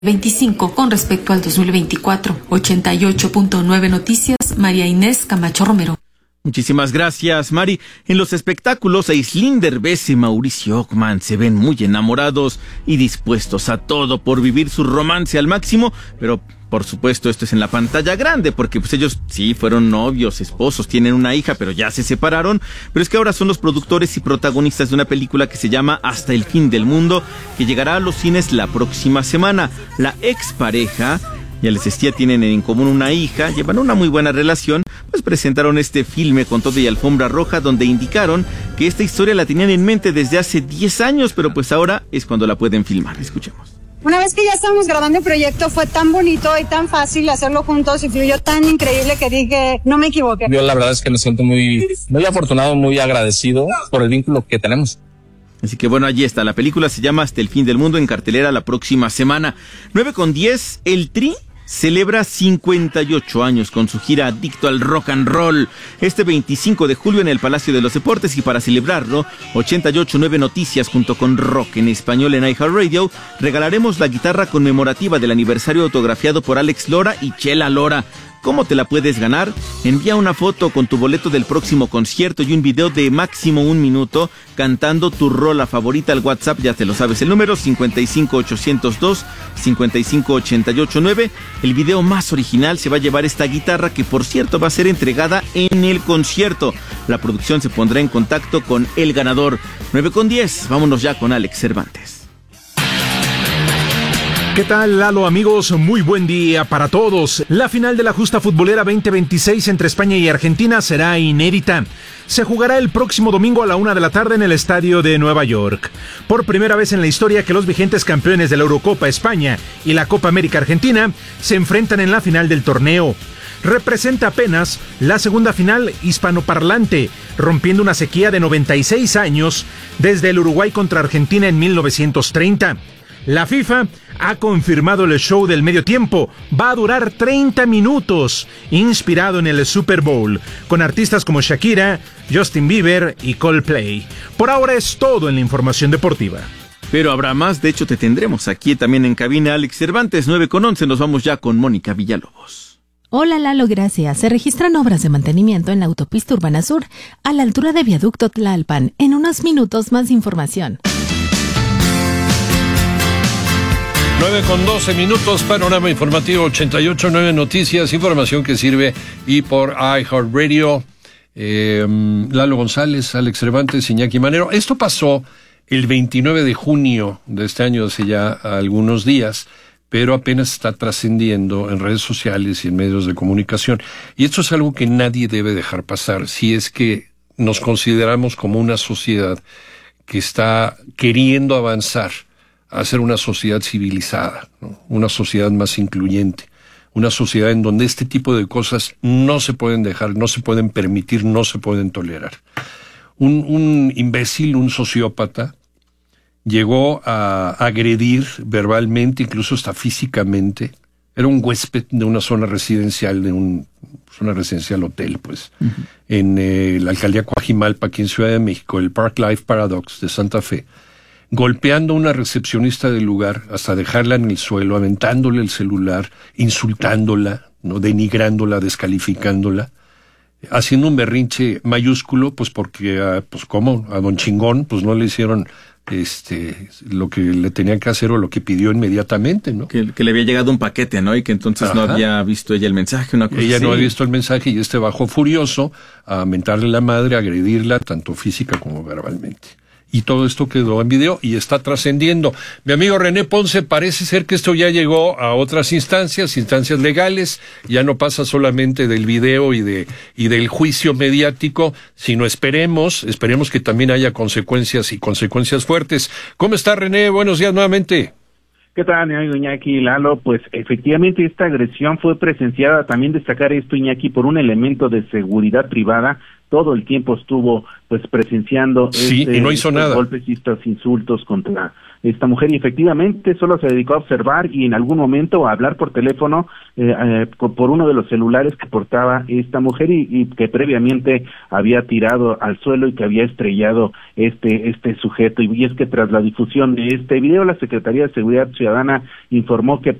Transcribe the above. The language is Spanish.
25 con respecto al 2024. 88.9 Noticias, María Inés Camacho Romero. Muchísimas gracias, Mari. En los espectáculos, Aislinn Derbez y Mauricio Ockman se ven muy enamorados y dispuestos a todo por vivir su romance al máximo, pero por supuesto esto es en la pantalla grande, porque pues ellos sí fueron novios, esposos, tienen una hija, pero ya se separaron. Pero es que ahora son los productores y protagonistas de una película que se llama Hasta el fin del mundo, que llegará a los cines la próxima semana. La expareja, ya les decía, tienen en común una hija, llevan una muy buena relación, pues presentaron este filme con todo y alfombra roja, donde indicaron que esta historia la tenían en mente desde hace 10 años, pero pues ahora es cuando la pueden filmar. Escuchemos. Una vez que ya estábamos grabando el proyecto, fue tan bonito y tan fácil hacerlo juntos y fluyó tan increíble que dije, no me equivoqué. Yo la verdad es que me siento muy afortunado, muy agradecido por el vínculo que tenemos. Así que bueno, allí está, la película se llama Hasta el fin del mundo, en cartelera la próxima semana. 9:10, el Tri celebra 58 años con su gira Adicto al Rock and Roll, este 25 de julio en el Palacio de los Deportes, y para celebrarlo, 88.9 Noticias junto con Rock en Español en iHeartRadio regalaremos la guitarra conmemorativa del aniversario autografiado por Alex Lora y Chela Lora. ¿Cómo te la puedes ganar? Envía una foto con tu boleto del próximo concierto y un video de máximo 1 minuto cantando tu rola favorita al WhatsApp, ya te lo sabes, el número 55802-55889. El video más original se va a llevar esta guitarra, que por cierto va a ser entregada en el concierto. La producción se pondrá en contacto con el ganador. 9:10, vámonos ya con Alex Cervantes. ¿Qué tal, Lalo, amigos? Muy buen día para todos. La final de la Justa Futbolera 2026 entre España y Argentina será inédita. Se jugará el próximo domingo a la 1 de la tarde en el estadio de Nueva York. Por primera vez en la historia que los vigentes campeones de la Eurocopa España y la Copa América Argentina se enfrentan en la final del torneo. Representa apenas la segunda final hispanoparlante, rompiendo una sequía de 96 años desde el Uruguay contra Argentina en 1930. La FIFA ha confirmado el show del medio tiempo. Va a durar 30 minutos, inspirado en el Super Bowl, con artistas como Shakira, Justin Bieber y Coldplay. Por ahora es todo en la información deportiva. Pero habrá más, de hecho te tendremos aquí también en cabina, Alex Cervantes. 9:11, nos vamos ya con Mónica Villalobos. Hola, Lalo, gracias. Se registran obras de mantenimiento en la autopista Urbana Sur, a la altura de Viaducto Tlalpan. En unos minutos más información. 9:12, panorama informativo 88.9 Noticias, información que sirve y por iHeartRadio. Lalo González, Alex Cervantes, Iñaki Manero. Esto pasó el 29 de junio de este año, hace ya algunos días, pero apenas está trascendiendo en redes sociales y en medios de comunicación. Y esto es algo que nadie debe dejar pasar si es que nos consideramos como una sociedad que está queriendo avanzar a ser una sociedad civilizada, ¿no? Una sociedad más incluyente, una sociedad en donde este tipo de cosas no se pueden dejar, no se pueden permitir, no se pueden tolerar. Un imbécil, un sociópata, llegó a agredir verbalmente, incluso hasta físicamente. Era un huésped de una zona residencial, zona residencial hotel, pues, en la alcaldía Coajimalpa, aquí en Ciudad de México, el Park Life Paradox de Santa Fe, golpeando a una recepcionista del lugar hasta dejarla en el suelo, aventándole el celular, insultándola, ¿no? Denigrándola, descalificándola, haciendo un berrinche mayúsculo, pues porque, pues como a don Chingón, pues no le hicieron lo que le tenían que hacer o lo que pidió inmediatamente, ¿no? Que le había llegado un paquete, ¿no? Y que entonces no había visto ella el mensaje, una cosa Ella así. no había visto el mensaje y bajó furioso a mentarle la madre, a agredirla, tanto física como verbalmente. Y todo esto quedó en video y está trascendiendo. Mi amigo René Ponce, parece ser que esto ya llegó a otras instancias legales, ya no pasa solamente del video y del juicio mediático, sino esperemos que también haya consecuencias fuertes. ¿Cómo está, René? Buenos días nuevamente. ¿Qué tal, mi amigo Iñaki, Lalo? Pues efectivamente esta agresión fue presenciada, también destacar esto, Iñaki, por un elemento de seguridad privada todo el tiempo estuvo pues presenciando y no hizo nada. Golpes y estos insultos contra esta mujer, y efectivamente solo se dedicó a observar y en algún momento a hablar por teléfono por uno de los celulares que portaba esta mujer y que previamente había tirado al suelo y que había estrellado este sujeto. Y es que tras la difusión de este video, la Secretaría de Seguridad Ciudadana informó que